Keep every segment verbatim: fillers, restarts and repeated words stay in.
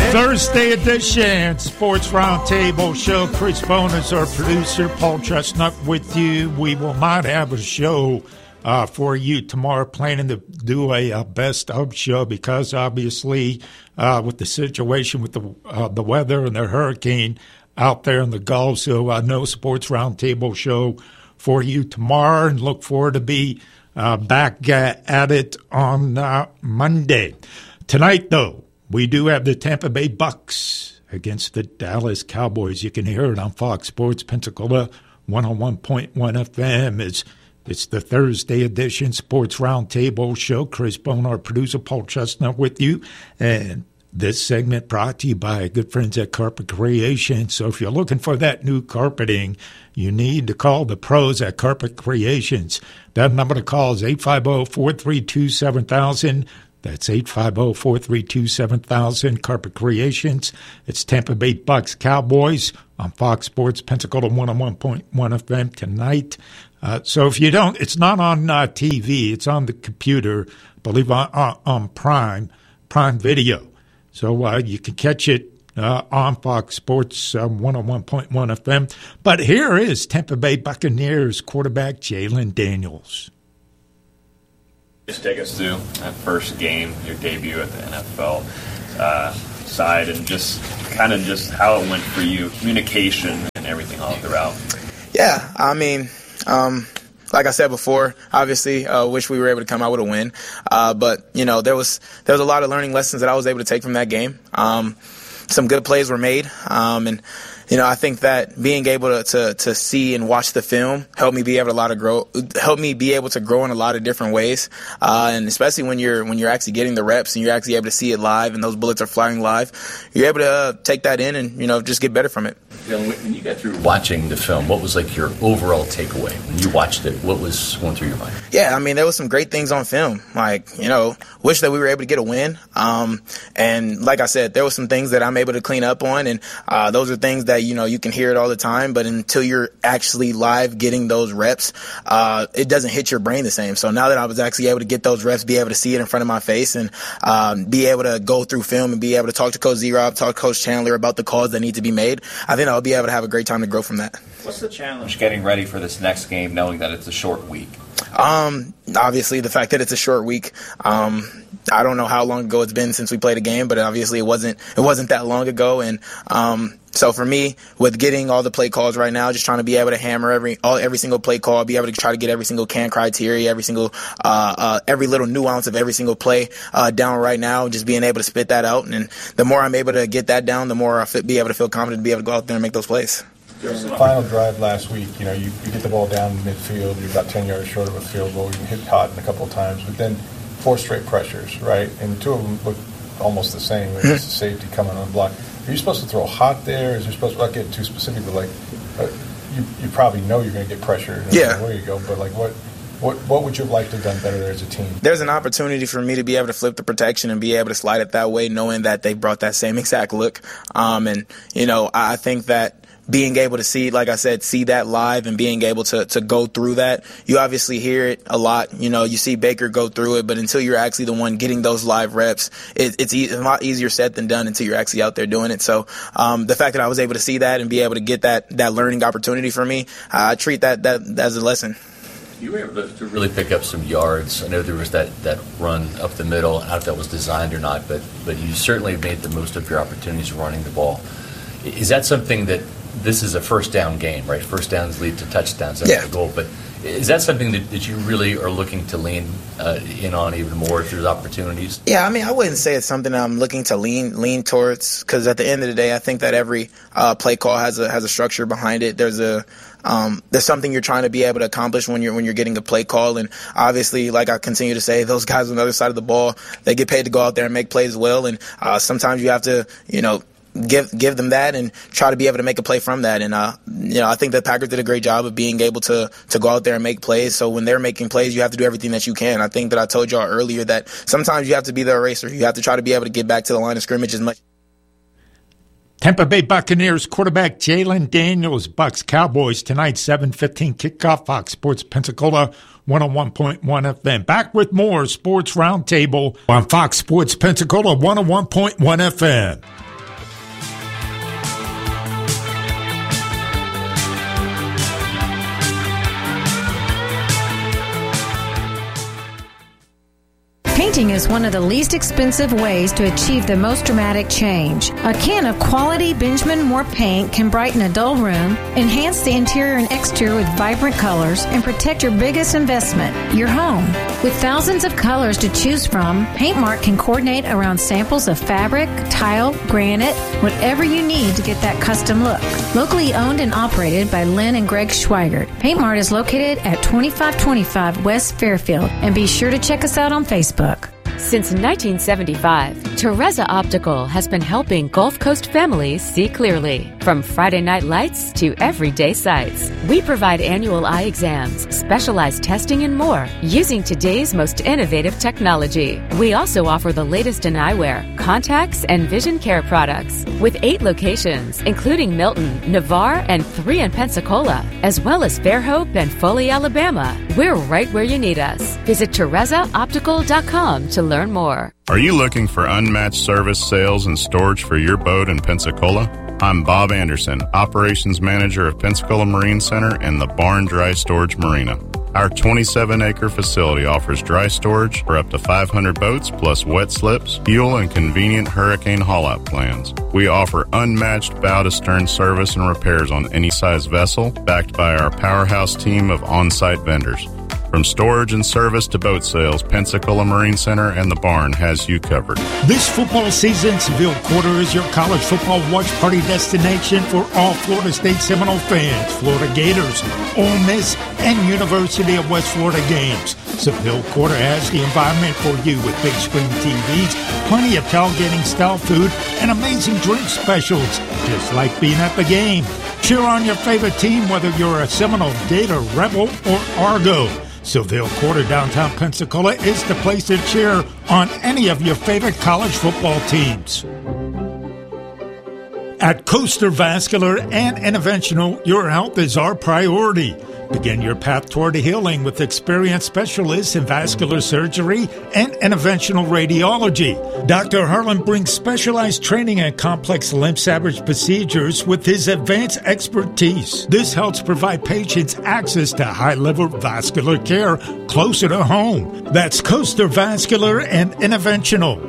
Thursday edition, Sports Roundtable Show. Chris Bone is our producer. Paul Chestnut with you. We will not have a show uh, for you tomorrow, planning to do a, a best of show because obviously uh, with the situation with the uh, the weather and the hurricane out there in the Gulf. So uh, no Sports Roundtable show for you tomorrow, and look forward to be uh, back uh, at it on uh, Monday. Tonight, though, we do have the Tampa Bay Bucks against the Dallas Cowboys. You can hear it on Fox Sports Pensacola one oh one point one F M. It's, it's the Thursday edition Sports Roundtable show. Chris Bone, our producer, Paul Chestnut with you. And this segment brought to you by good friends at Carpet Creation. So if you're looking for that new carpeting, you need to call the pros at Carpet Creations. That number to call is eight five zero, four three two, seven thousand. That's eight five zero, four three two, seven thousand, Carpet Creations. It's Tampa Bay Bucks Cowboys on Fox Sports Pensacola one oh one point one F M tonight. Uh, so if you don't, it's not on uh, T V. It's on the computer, I believe on, on, on Prime, Prime Video. So uh, you can catch it uh, on Fox Sports um, one oh one point one F M. But here is Tampa Bay Buccaneers quarterback Jalen Daniels. Just take us through that first game, your debut at the N F L uh, side, and just kind of just how it went for you, communication and everything all throughout. Yeah, I mean, um, like I said before, obviously, uh, wish we were able to come out with a win. Uh, but you know, there was there was a lot of learning lessons that I was able to take from that game. Um, some good plays were made, um, and. You know, I think that being able to, to, to see and watch the film helped me be able to a lot of grow, helped me be able to grow in a lot of different ways. Uh, and especially when you're when you're actually getting the reps and you're actually able to see it live and those bullets are flying live, you're able to uh, take that in and you know just get better from it. When you got through watching the film, what was like your overall takeaway when you watched it? What was going through your mind? Yeah, I mean, there was some great things on film. Like, you know, wish that we were able to get a win. Um, and like I said, there was some things that I'm able to clean up on, and uh, those are things that, you know, you can hear it all the time, but until you're actually live getting those reps, uh, it doesn't hit your brain the same. So now that I was actually able to get those reps, be able to see it in front of my face, and um, be able to go through film and be able to talk to Coach Z-Rob, talk to Coach Chandler about the calls that need to be made, I think I'll be able to have a great time to grow from that. What's the challenge getting ready for this next game, knowing that it's a short week? Um, obviously, the fact that it's a short week. Um, I don't know how long ago it's been since we played a game, but obviously it wasn't it wasn't that long ago. And um, so for me, with getting all the play calls right now, just trying to be able to hammer every all every single play call, be able to try to get every single can criteria, every single uh, uh, every little nuance of every single play uh, down right now, just being able to spit that out. And the more I'm able to get that down, the more I'll be able to feel confident to be able to go out there and make those plays. The final drive last week, you know, you, you get the ball down in midfield, you're about ten yards short of a field goal, you hit Cotton a couple of times, but then four straight pressures, right? And two of them look almost the same. It's a safety coming on the block. Are you supposed to throw hot there? Is you supposed to, not getting too specific, but like, uh, you, you probably know you're going to get pressure. Yeah. Where you go, but like what? What what would you have liked to have done better there as a team? There's an opportunity for me to be able to flip the protection and be able to slide it that way, knowing that they brought that same exact look. Um, and, you know, I think that being able to see, like I said, see that live and being able to, to go through that, you obviously hear it a lot. You know, you see Baker go through it, but until you're actually the one getting those live reps, it, it's e- a lot easier said than done until you're actually out there doing it. So um, the fact that I was able to see that and be able to get that, that learning opportunity for me, uh, I treat that, that as a lesson. You were able to, to really pick up some yards. I know there was that, that run up the middle. I don't know if that was designed or not, but but you certainly made the most of your opportunities running the ball. Is that something that this is a first down game, right? First downs lead to touchdowns. That's yeah. the goal. But is that something that, that you really are looking to lean uh, in on even more through opportunities? Yeah, I mean, I wouldn't say it's something I'm looking to lean lean towards, because at the end of the day, I think that every uh, play call has a has a structure behind it. There's a Um, there's something you're trying to be able to accomplish when you're when you're getting a play call, and obviously, like I continue to say, those guys on the other side of the ball, they get paid to go out there and make plays well, and uh, sometimes you have to, you know, give give them that and try to be able to make a play from that. And uh, you know, I think the Packers did a great job of being able to to go out there and make plays. So when they're making plays, you have to do everything that you can. I think that I told y'all earlier that sometimes you have to be the eraser. You have to try to be able to get back to the line of scrimmage as much. Tampa Bay Buccaneers quarterback Jalen Daniels, Bucks Cowboys tonight, seven fifteen kickoff, Fox Sports Pensacola, one oh one point one F M. Back with more Sports Roundtable on Fox Sports Pensacola, one oh one point one F M. Painting is one of the least expensive ways to achieve the most dramatic change. A can of quality Benjamin Moore paint can brighten a dull room, enhance the interior and exterior with vibrant colors, and protect your biggest investment, your home. With thousands of colors to choose from, PaintMart can coordinate around samples of fabric, tile, granite, whatever you need to get that custom look. Locally owned and operated by Lynn and Greg Schweigert, PaintMart is located at twenty-five twenty-five West Fairfield, and be sure to check us out on Facebook. Since nineteen seventy-five, Teresa Optical has been helping Gulf Coast families see clearly. From Friday night lights to everyday sights, we provide annual eye exams, specialized testing, and more using today's most innovative technology. We also offer the latest in eyewear, contacts, and vision care products. With eight locations, including Milton, Navarre, and three in Pensacola, as well as Fairhope and Foley, Alabama, we're right where you need us. Visit Teresa Optical dot com to learn more. Are you looking for unmatched service, sales, and storage for your boat in Pensacola? I'm Bob Anderson, Operations Manager of Pensacola Marine Center and the Barn Dry Storage Marina. Our twenty-seven acre facility offers dry storage for up to five hundred boats, plus wet slips, fuel, and convenient hurricane haul-out plans. We offer unmatched bow-to-stern service and repairs on any size vessel, backed by our powerhouse team of on-site vendors. From storage and service to boat sales, Pensacola Marine Center and the Barn has you covered. This football season, Seville Quarter is your college football watch party destination for all Florida State Seminole fans, Florida Gators, Ole Miss, and University of West Florida games. Seville Quarter has the environment for you with big screen T Vs, plenty of tailgating style food, and amazing drink specials, just like being at the game. Cheer on your favorite team, whether you're a Seminole, Gator, Rebel, or Argo. Seville Quarter, downtown Pensacola, is the place to cheer on any of your favorite college football teams. At Coaster Vascular and Interventional, your health is our priority. Begin your path toward healing with experienced specialists in vascular surgery and interventional radiology. Doctor Harlan brings specialized training in complex limb salvage procedures with his advanced expertise. This helps provide patients access to high-level vascular care closer to home. That's Coaster Vascular and Interventional.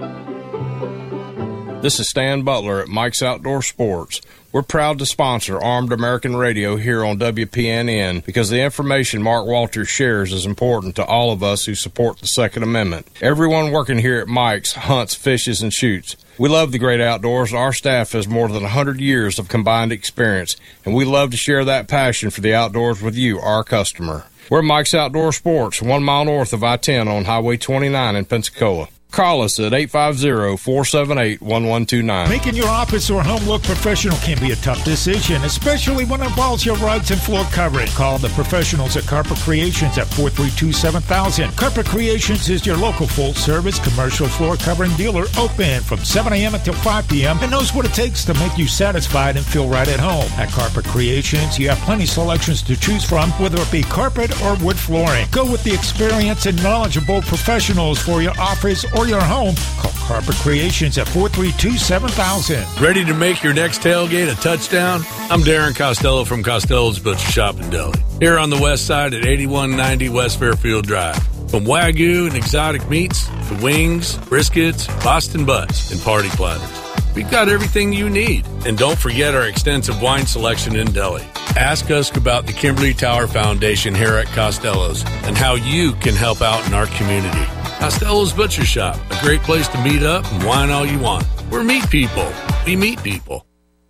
This is Stan Butler at Mike's Outdoor Sports. We're proud to sponsor Armed American Radio here on W P N N because the information Mark Walters shares is important to all of us who support the Second Amendment. Everyone working here at Mike's hunts, fishes, and shoots. We love the great outdoors. Our staff has more than one hundred years of combined experience, and we love to share that passion for the outdoors with you, our customer. We're Mike's Outdoor Sports, one mile north of I ten on Highway twenty-nine in Pensacola. Call us at eight five zero, four seven eight, one one two nine. Making your office or home look professional can be a tough decision, especially when it involves your rugs and floor covering. Call the professionals at Carpet Creations at four three two, seven thousand. Carpet Creations is your local full-service commercial floor covering dealer, open from seven a.m. until five p.m. and knows what it takes to make you satisfied and feel right at home. At Carpet Creations, you have plenty of selections to choose from, whether it be carpet or wood flooring. Go with the experienced and knowledgeable professionals for your office or your home. Call Carpet Creations at four three two, seven thousand. Ready to make your next tailgate a touchdown? I'm Darren Costello from Costello's Butcher Shop in Delhi. Here on the west side at eighty-one ninety West Fairfield Drive. From Wagyu and exotic meats to wings, briskets, Boston butts, and party platters. We've got everything you need. And don't forget our extensive wine selection in Delhi. Ask us about the Kimberly Tower Foundation here at Costello's and how you can help out in our community. Costello's Butcher Shop, a great place to meet up and wine all you want. We're meat people. We meet people.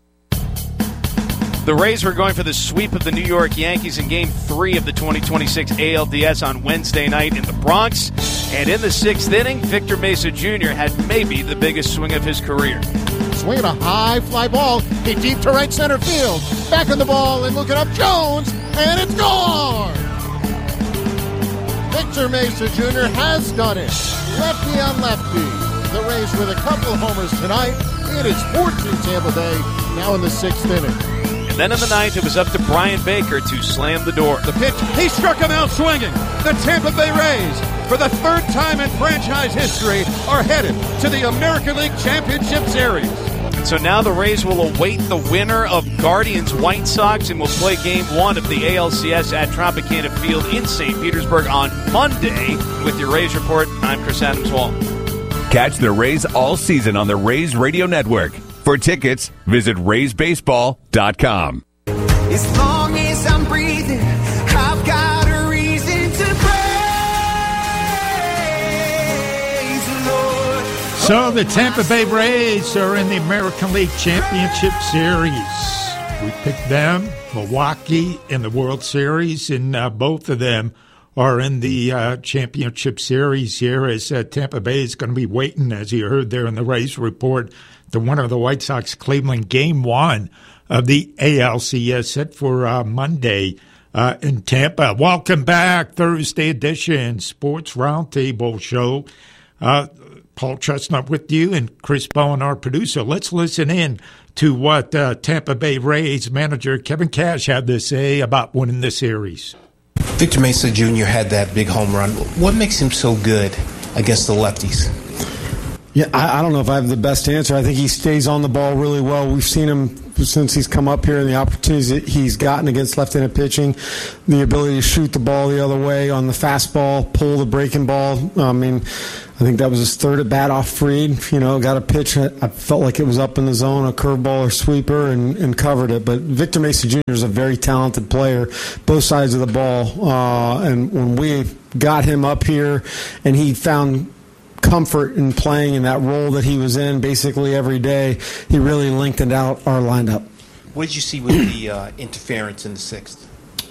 The Rays were going for the sweep of the New York Yankees in Game three of the twenty twenty-six A L D S on Wednesday night in the Bronx. And in the sixth inning, Victor Mesa Junior had maybe the biggest swing of his career. Swinging a high fly ball, hit deep to right center field. Back on the ball and looking up Jones, and it's gone! Victor Mesa Junior has done it. Lefty on lefty. The Rays with a couple of homers tonight. It is fourteen Tampa Bay, now in the sixth inning. And then in the ninth, it was up to Brian Baker to slam the door. The pitch, he struck him out swinging. The Tampa Bay Rays, for the third time in franchise history, are headed to the American League Championship Series. So now the Rays will await the winner of Guardians-White Sox and will play Game one of the A L C S at Tropicana Field in Saint Petersburg on Monday. With your Rays report, I'm Chris Adams-Wall. Catch the Rays all season on the Rays Radio Network. For tickets, visit rays baseball dot com. As long as I'm breathing, I've got a reason to praise the Lord. So the Tampa Bay Rays are in the American League Championship Series. We picked them, Milwaukee, in the World Series, and uh, both of them are in the uh, championship series here, as uh, Tampa Bay is going to be waiting, as you heard there in the Rays report, the winner of the White Sox Cleveland Game one of the A L C S set for uh, Monday uh, in Tampa. Welcome back, Thursday edition Sports Roundtable Show. Uh, Paul Chestnut with you and Chris Bowen, our producer. Let's listen in to what uh, Tampa Bay Rays manager Kevin Cash had to say about winning the series. Victor Mesa Junior had that big home run. What makes him so good against the lefties? Yeah, I, I don't know if I have the best answer. I think he stays on the ball really well. We've seen him since he's come up here and the opportunities that he's gotten against left-handed pitching, the ability to shoot the ball the other way on the fastball, pull the breaking ball. I mean, I think that was his third at bat off Fried. You know, got a pitch. I felt like it was up in the zone, a curveball or sweeper, and, and covered it. But Victor Mesa Junior is a very talented player, both sides of the ball. Uh, and when we got him up here and he found comfort in playing in that role that he was in basically every day, he really lengthened out our lineup. What did you see with the uh, interference in the sixth?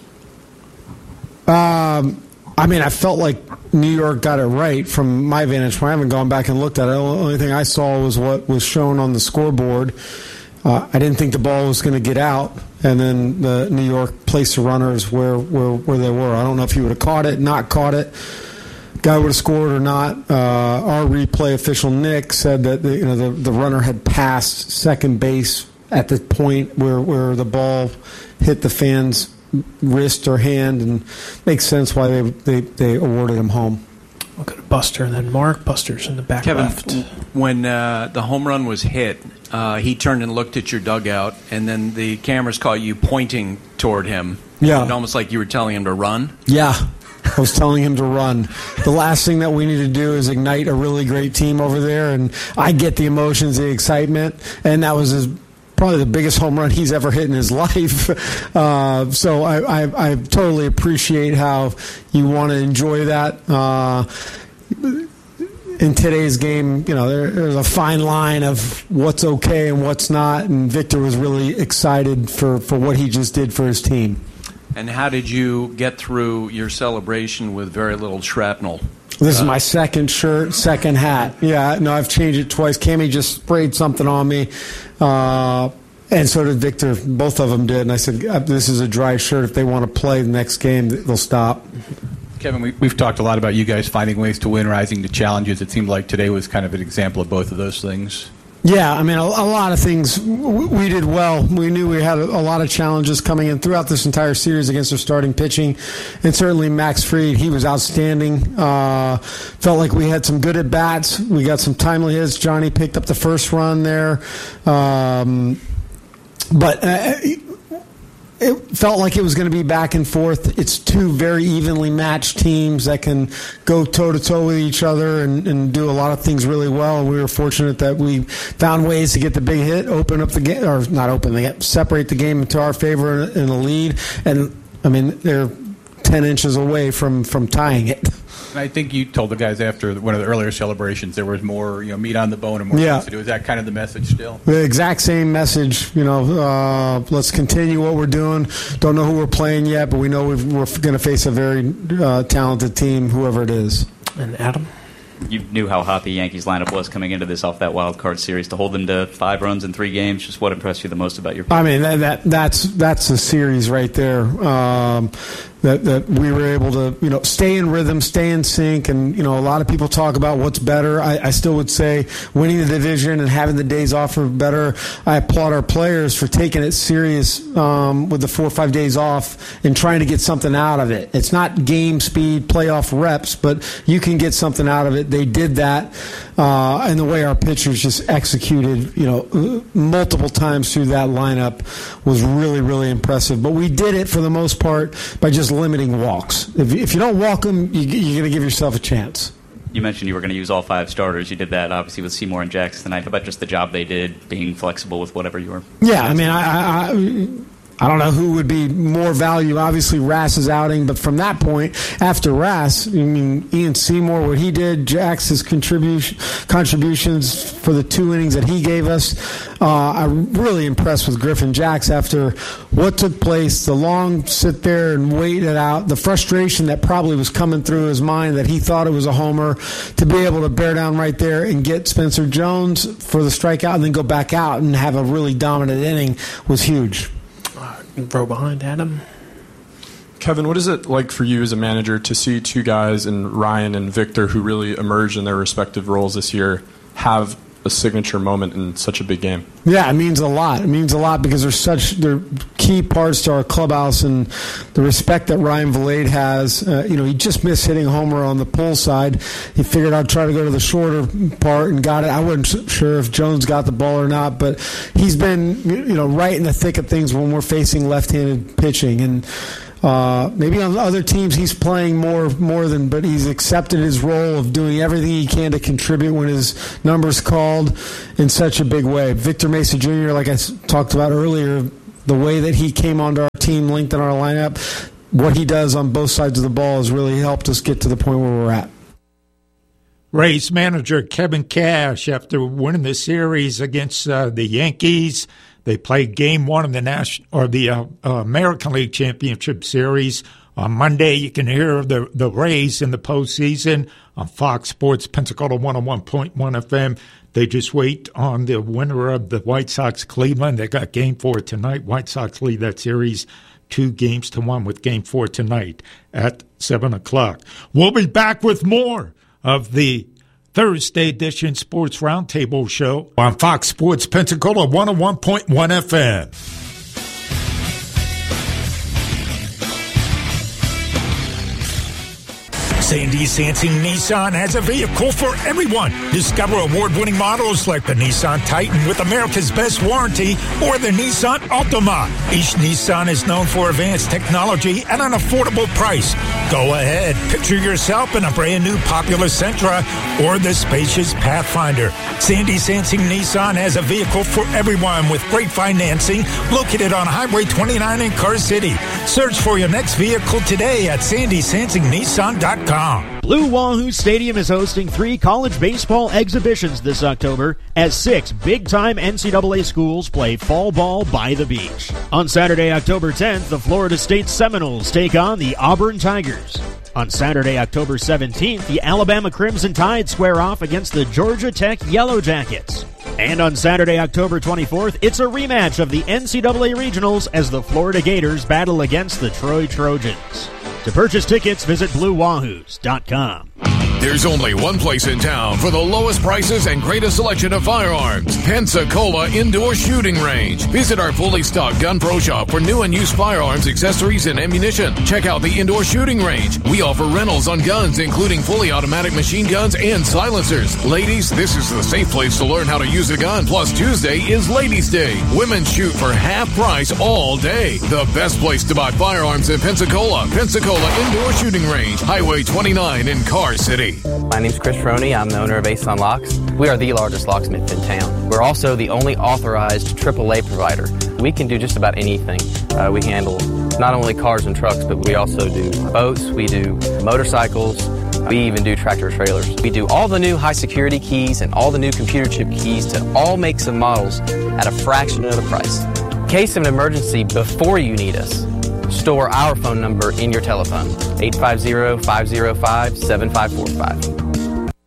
Um, I mean, I felt like New York got it right from my vantage point. I haven't gone back and looked at it. The only thing I saw was what was shown on the scoreboard. Uh, I didn't think the ball was going to get out, and then the New York placed the runners where, where, where they were. I don't know if he would have caught it, not caught it. Guy would have scored or not. Uh, our replay official Nick said that the, you know the, the runner had passed second base at the point where, where the ball hit the fan's wrist or hand, and makes sense why they they, they awarded him home. We'll go to Buster and then Mark. Buster's in the back Kevin, left. When uh, the home run was hit, uh, he turned and looked at your dugout, and then the cameras caught you pointing toward him. Yeah. And almost like you were telling him to run. Yeah. I was telling him to run. The last thing that we need to do is ignite a really great team over there, and I get the emotions, the excitement, and that was his, probably the biggest home run he's ever hit in his life. Uh, so I, I, I totally appreciate how you want to enjoy that. Uh, in today's game, you know, there, there's a fine line of what's okay and what's not, and Victor was really excited for, for what he just did for his team. And how did you get through your celebration with very little shrapnel? This is my second shirt, second hat. Yeah, no, I've changed it twice. Cammie just sprayed something on me, uh, and so did Victor. Both of them did. And I said, this is a dry shirt. If they want to play the next game, they'll stop. Kevin, we, we've talked a lot about you guys finding ways to win, rising to challenges. It seemed like today was kind of an example of both of those things. Yeah, I mean, a, a lot of things we, we did well. We knew we had a, a lot of challenges coming in throughout this entire series against our starting pitching, and certainly Max Fried, he was outstanding. Uh, felt like we had some good at-bats. We got some timely hits. Johnny picked up the first run there. Um, but uh, it felt like it was going to be back and forth. It's two very evenly matched teams that can go toe-to-toe with each other and, and do a lot of things really well. And we were fortunate that we found ways to get the big hit, open up the game, or not open the game, separate the game into our favor in the lead. And, I mean, they're ten inches away from, from tying it. And I think you told the guys after one of the earlier celebrations there was more, you know, meat on the bone and more Yeah. things to do. Is that kind of the message still? The exact same message, you know, uh, let's continue what we're doing. Don't know who we're playing yet, but we know we've, we're going to face a very uh, talented team, whoever it is. And Adam? You knew how hot the Yankees lineup was coming into this off that wild card series. To hold them to five runs in three games, just what impressed you the most about your I mean, that, that that's that's a series right there. Um, that that we were able to, you know, stay in rhythm, stay in sync, and you know, a lot of people talk about what's better. I, I still would say winning the division and having the days off are better. I applaud our players for taking it serious um, with the four or five days off and trying to get something out of it. It's not game speed, playoff reps, but you can get something out of it. They did that. uh, and the way our pitchers just executed, you know, multiple times through that lineup was really, really impressive. But we did it for the most part by just limiting walks. If, if you don't walk them, you, you're going to give yourself a chance. You mentioned you were going to use all five starters. You did that, obviously, with Seymour and Jax tonight. How about just the job they did, being flexible with whatever you were? Yeah, I mean, I, I, I don't know who would be more value. Obviously, Rass's outing, but from that point, after Rass, I mean, Ian Seymour, what he did, Jax's contribution, contributions for the two innings that he gave us, uh, I'm really impressed with Griffin Jax after what took place, the long sit there and wait it out, the frustration that probably was coming through his mind that he thought it was a homer, to be able to bear down right there and get Spencer Jones for the strikeout and then go back out and have a really dominant inning was huge. Row behind Adam. Kevin, what is it like for you as a manager to see two guys in Ryan and Victor who really emerged in their respective roles this year have a signature moment in such a big game? Yeah, it means a lot. It means a lot because they're such they're key parts to our clubhouse, and the respect that Ryan Valade has. Uh, you know, he just missed hitting a homer on the pull side. He figured I'd try to go to the shorter part and got it. I wasn't sure if Jones got the ball or not, but he's been, you know, right in the thick of things when we're facing left-handed pitching. And Uh, maybe on other teams he's playing more more than, but he's accepted his role of doing everything he can to contribute when his number's called in such a big way. Victor Mesa Junior, like I talked about earlier, the way that he came onto our team, linked in our lineup, what he does on both sides of the ball has really helped us get to the point where we're at. Rays manager Kevin Cash, after winning the series against uh, the Yankees, they played Game One of the national or the uh, uh, American League Championship Series on Monday. You can hear the the Rays in the postseason on Fox Sports Pensacola one oh one point one F M. They just wait on the winner of the White Sox Cleveland. They got Game Four tonight. White Sox lead that series two games to one with Game Four tonight at seven o'clock. We'll be back with more of the Thursday edition Sports Roundtable show on Fox Sports Pensacola one oh one point one F M. Sandy Sansing Nissan has a vehicle for everyone. Discover award-winning models like the Nissan Titan with America's best warranty or the Nissan Altima. Each Nissan is known for advanced technology at an affordable price. Go ahead, picture yourself in a brand new popular Sentra or the spacious Pathfinder. Sandy Sansing Nissan has a vehicle for everyone with great financing located on Highway twenty-nine in Car City. Search for your next vehicle today at sandy sansing nissan dot com. Blue Wahoo Stadium is hosting three college baseball exhibitions this October as six big-time N C double A schools play fall ball by the beach. On Saturday, October tenth, the Florida State Seminoles take on the Auburn Tigers. On Saturday, October seventeenth, the Alabama Crimson Tide square off against the Georgia Tech Yellow Jackets. And on Saturday, October twenty-fourth, it's a rematch of the N C double A Regionals as the Florida Gators battle against the Troy Trojans. To purchase tickets, visit blue wahoos dot com. There's only one place in town for the lowest prices and greatest selection of firearms. Pensacola Indoor Shooting Range. Visit our fully stocked Gun Pro shop for new and used firearms, accessories, and ammunition. Check out the Indoor Shooting Range. We offer rentals on guns, including fully automatic machine guns and silencers. Ladies, this is the safe place to learn how to use a gun. Plus, Tuesday is Ladies' Day. Women shoot for half price all day. The best place to buy firearms in Pensacola. Pensacola Indoor Shooting Range. Highway twenty-nine in Car City. My name's Chris Froney. I'm the owner of Ace Locks. We are the largest locksmith in town. We're also the only authorized triple A provider. We can do just about anything. Uh, we handle not only cars and trucks, but we also do boats, we do motorcycles, we even do tractor trailers. We do all the new high security keys and all the new computer chip keys to all makes and models at a fraction of the price. In case of an emergency before you need us, store our phone number in your telephone, eight five zero, five zero five, seven five four five.